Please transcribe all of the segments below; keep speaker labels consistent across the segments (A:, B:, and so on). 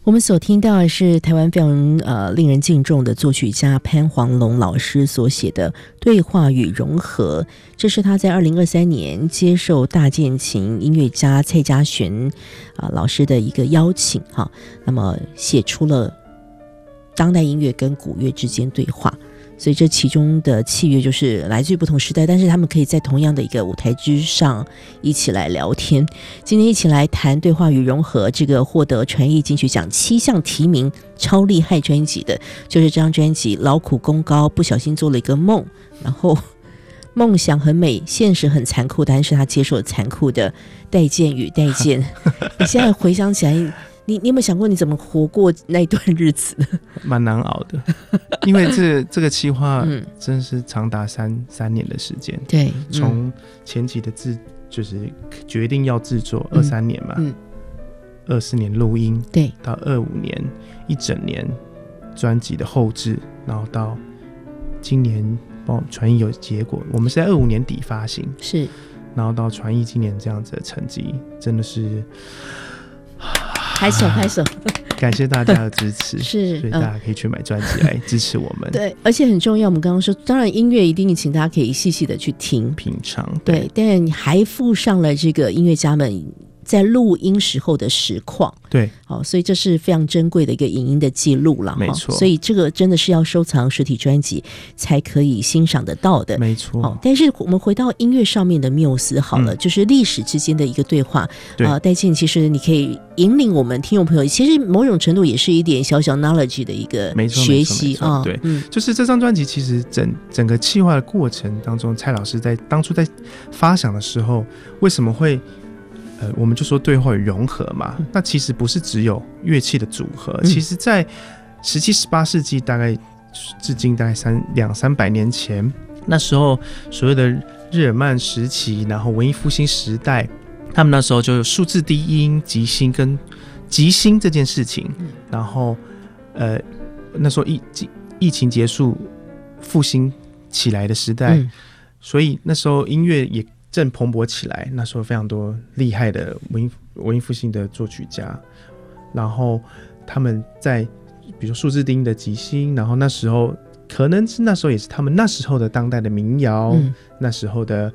A: 我们所听到的是台湾非常令人敬重的作曲家潘黄龙老师所写的《对话与融合》，这是他在2023年接受大键琴音乐家蔡家璇老师的一个邀请哈，那么写出了当代音乐跟古乐之间对话。所以这其中的契约就是来自于不同时代，但是他们可以在同样的一个舞台之上一起来聊天。今天一起来谈对话与融合，这个获得传艺金曲奖7项提名超厉害专辑的，就是这张专辑劳苦功高，不小心做了一个梦，然后梦想很美，现实很残酷，但是他接受了残酷的代见与代见。你现在回想起来，你有没有想过你怎么活过那一段日子？
B: 蛮难熬的，因为这个企划真是长达三年的时间。
A: 对，
B: 从前期的就是决定要制作23年嘛，24年录音，
A: 对，
B: 到25年一整年专辑的后制，然后到今年传艺有结果，我们是在25年底发行，
A: 是，
B: 然后到传艺今年这样子的成绩，真的是。
A: 拍手拍手，
B: 感谢大家的支持，
A: 是，
B: 所以大家可以去买专辑来支持我们。
A: 对，而且很重要，我们刚刚说，当然音乐一定请大家可以细细的去听
B: 品尝，
A: 对，但还附上了这个音乐家们在录音时候的实况，
B: 对，
A: 所以这是非常珍贵的一个影音的记录了，
B: 没错。
A: 所以这个真的是要收藏实体专辑才可以欣赏得到的，
B: 没错。
A: 但是我们回到音乐上面的缪斯好了，就是历史之间的一个对话。戴健其实你可以引领我们听众朋友，其实某种程度也是一点小小 knowledge 的一个学习啊。
B: 对，就是这张专辑其实整个企划的过程当中，蔡老师当初在发想的时候，为什么会？我们就说对话与融合嘛，那其实不是只有乐器的组合，其实在17、18世纪大概至今大概200-300年前，那时候所谓的日耳曼时期，然后文艺复兴时代，他们那时候就有数字低音、即兴跟即兴这件事情，然后那时候疫情结束复兴起来的时代，所以那时候音乐也正蓬勃起来，那时候非常多厉害的文艺复兴的作曲家，然后他们在比如说数字低音的即兴，然后那时候可能是那时候也是他们那时候的当代的民谣，那时候的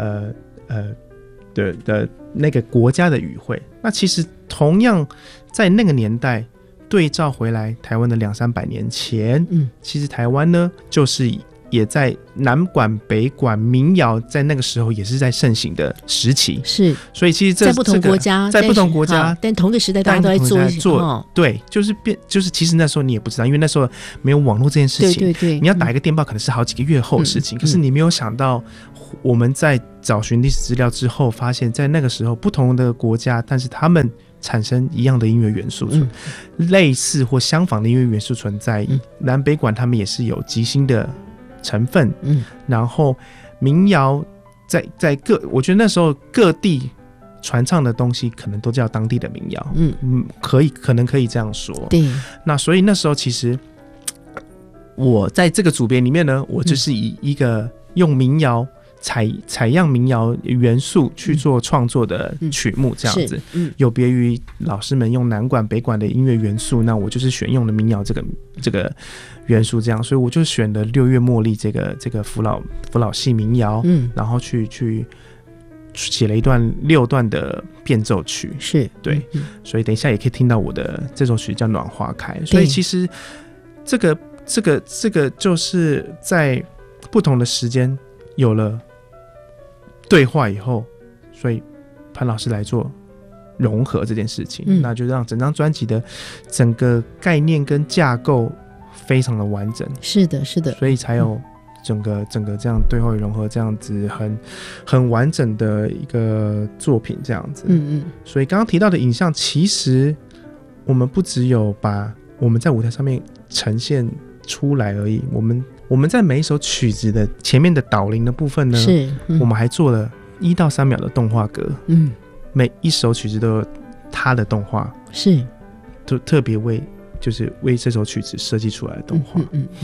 B: 的那个国家的语汇。那其实同样在那个年代对照回来台湾的200-300年前，其实台湾呢就是也在南管北管民谣在那个时候也是在盛行的时期，是，所以其实在不同国家，在不同国家，但同个时代大家都在做，对，就是其实那时候你也不知道，因为那时候没有网络这件事情，对对对，你要打一个电报可能是好几个月后的事情，可是你没有想到，我们在找寻历史资料之后，发现在那个时候不同的国家，但是他们产生一样的音乐元素，类似或相仿的音乐元素存在，南北管他们也是有即兴的成分，然后民谣在我觉得那时候各地传唱的东西可能都叫当地的民谣，可能可以这样说。对，那所以那时候其实我在这个组别里面呢，我就是以一个用民谣采样民谣元素去做创作的曲目，这样子，有别于老师们用南管北管的音乐元素，那我就是选用了民谣这个元素，这样，所以我就选了六月茉莉这个福老系民谣，然后去写了一段6段的变奏曲，是对，所以等一下也可以听到我的这首曲叫《暖花开》，所以其实这个就是在不同的时间有了对话以后，所以潘老师来做融合这件事情，那就让整张专辑的整个概念跟架构非常的完整，是的，是的，所以才有整个这样对话与融合这样子很完整的一个作品这样子。所以刚刚提到的影像，其实我们不只有把我们在舞台上面呈现出来而已，我们在每一首曲子的前面的导聆的部分呢，我们还做了1到3秒的动画格，每一首曲子都有它的动画，是特别为这首曲子设计出来的动画。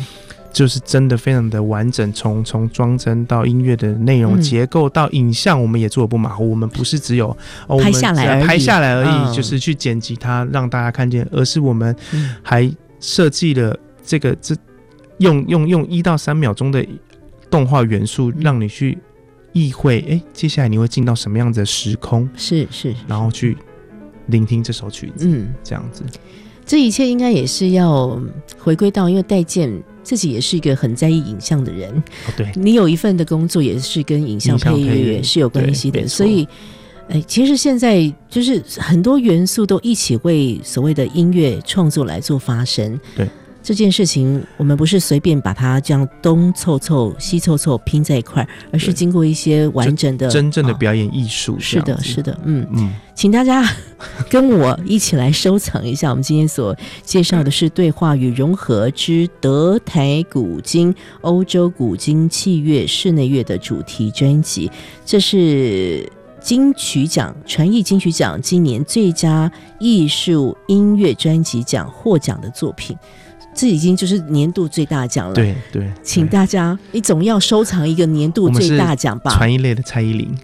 B: 就是真的非常的完整，从装帧到音乐的内容结构到影像，我们也做得不马虎。我们不是只有
A: 拍下来而已，
B: 就是去剪辑它让大家看见，而是我们还设计了用1到3秒钟的动画元素，让你去意会，接下来你会进到什么样子的时空，是，然后去聆听这首曲子，这样子。
A: 这一切应该也是要回归到，因为戴健自己也是一个很在意影像的人，
B: 对，
A: 你有一份的工作也是跟影像配乐是有关系的，所以其实现在就是很多元素都一起为所谓的音乐创作来做发声。
B: 对，
A: 这件事情我们不是随便把它这样东凑凑西凑凑拼在一块，而是经过一些完整的
B: 真正的表演艺术。
A: 是的，请大家跟我一起来收藏一下我们今天所介绍的是对话与融合之德台古今欧洲古今器乐室内乐的主题专辑，这是金曲奖传艺金曲奖今年最佳艺术音乐专辑奖获奖的作品，这已经就是年度最大奖了。
B: 对，
A: 请大家你总要收藏一个年度最大奖吧。
B: 传艺类的蔡依林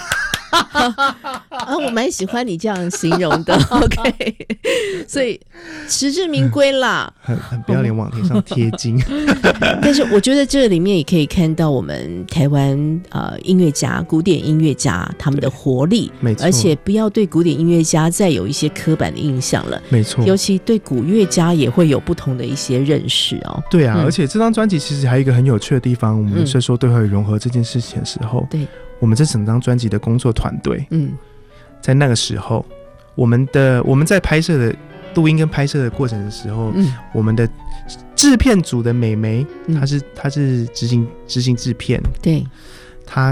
A: 我蛮喜欢你这样形容的OK 所以实至名归啦，
B: 很不要脸往天上贴金
A: 但是我觉得这里面也可以看到我们台湾音乐家古典音乐家他们的活力，
B: 没错，
A: 而且不要对古典音乐家再有一些刻板的印象了，
B: 没错，
A: 尤其对古乐家也会有不同的一些认识哦。
B: 对啊，而且这张专辑其实还有一个很有趣的地方，我们在说对话与融合这件事情的时候，对，我们这整张专辑的工作团队，在那个时候，我们在拍摄的录音跟拍摄的过程的时候，我们的制片组的美眉，她是执行制片，对，她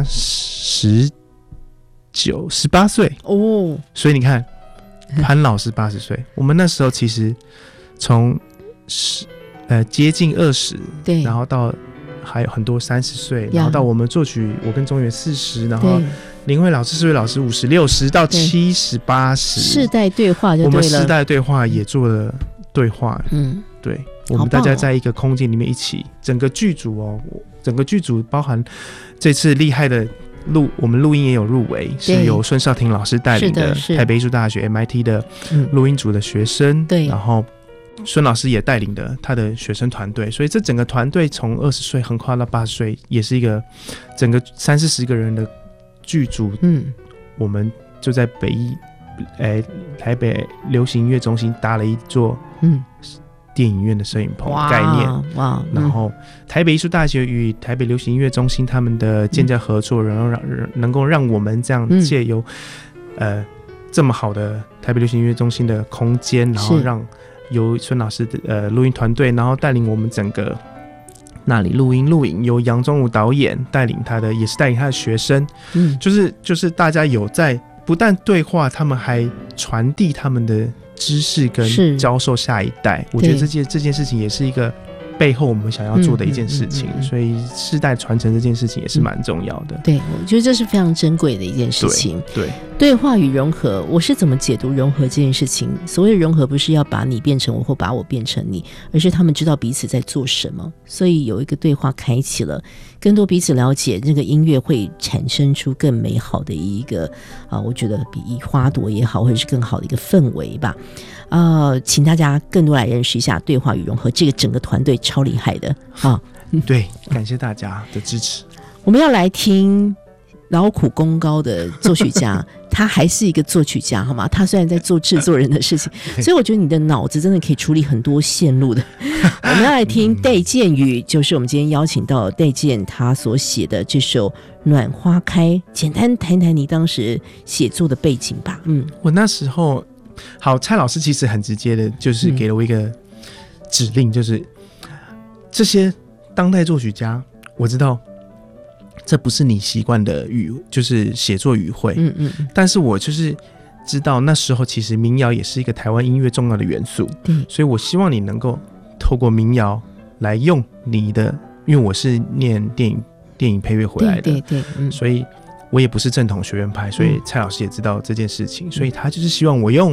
B: 18岁哦，所以你看，潘老师80岁，我们那时候其实从接近20，对，然后到还有很多30岁，然后到我们作曲，我跟中原40，然后林慧老师、世伟老师50、60到70、80，
A: 世代对话就对了。
B: 我们世代对话也做了对话，对，我们大家在一个空间里面一起，整个剧组包含这次厉害的我们录音也有入围，是由孙少廷老师带领的台北艺术大学 MIT 的录音组的学生，对，然后孙老师也带领的他的学生团队，所以这整个团队从20岁横跨到80岁，也是一个整个30-40个人的剧组。我们就在台北流行音乐中心搭了一座电影院的摄影棚概念，然后台北艺术大学与台北流行音乐中心他们的建设合作，然后能够让我们这样借由这么好的台北流行音乐中心的空间，然后让由孙老师的录音团队，然后带领我们整个那里录影，由杨宗武导演带领也是带领他的学生，就是大家有在不但对话，他们还传递他们的知识跟教授下一代。我觉得这件事情也是一个背后我们想要做的一件事情，所以世代传承这件事情也是蛮重要的。对，
A: 我觉得这是非常珍贵的一件事情。对话与融合，我是怎么解读融合这件事情？所谓的融合不是要把你变成我或把我变成你，而是他们知道彼此在做什么，所以有一个对话开启了，更多彼此了解，那个音乐会产生出更美好的一个我觉得比花朵也好，或者是更好的一个氛围吧。请大家更多来认识一下对话与融合这个整个团队超厉害的
B: 对，感谢大家的支持。
A: 我们要来听劳苦功高的作曲家他还是一个作曲家好吗？他虽然在做制作人的事情所以我觉得你的脑子真的可以处理很多线路的我们要来听戴健宇，就是我们今天邀请到戴健他所写的这首暖花开，简单谈谈你当时写作的背景吧。
B: 我那时候蔡老师其实很直接的就是给了我一个指令，就是这些当代作曲家，我知道这不是你习惯的就是写作语汇，但是我就是知道那时候其实民谣也是一个台湾音乐重要的元素，所以我希望你能够透过民谣来用你的，因为我是念电影配乐回来的，所以我也不是正统学院派，所以蔡老师也知道这件事情，所以他就是希望我用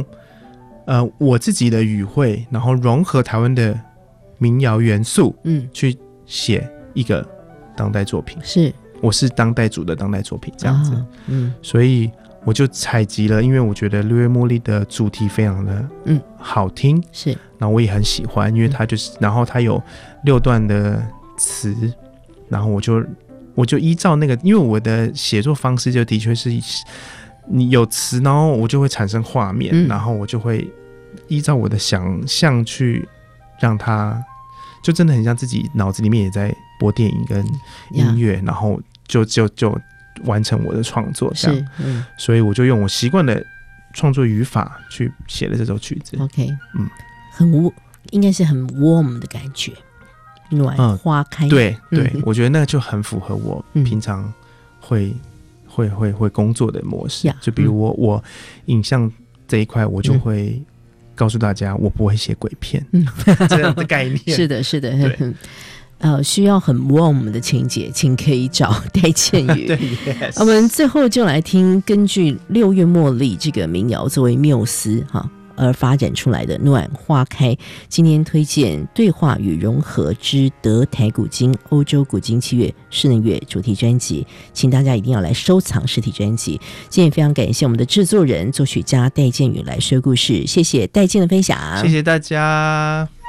B: 我自己的语汇，然后融合台湾的民谣元素，去写一个当代作品，
A: 是
B: 我是当代组的当代作品这样子，所以我就采集了，因为我觉得六月茉莉的主题非常的好听，
A: 是，
B: 然后我也很喜欢，因为它就是，然后它有6段的词，然后我就依照那个，因为我的写作方式就的确是你有词，然后我就会产生画面，然后我就会依照我的想象去让它，就真的很像自己脑子里面也在播电影跟音乐，然后就完成我的创作这样，所以我就用我习惯的创作语法去写了这首曲子。
A: OK， 应该是很 warm 的感觉，暖花开。
B: 对，我觉得那就很符合我平常会工作的模式。就比如我影像这一块，我就会告诉大家，我不会写鬼片，这样的概念。
A: 是的，需要很 warm 的情节，请可以找戴建宇。
B: 对 yes，
A: 我们最后就来听根据六月茉莉这个民谣作为缪斯而发展出来的暖花开。今天推荐对话与融合之德台古今欧洲古今器乐室内乐主题专辑，请大家一定要来收藏实体专辑。今天也非常感谢我们的制作人作曲家戴建宇来说故事，谢谢戴建的分享，
B: 谢谢大家。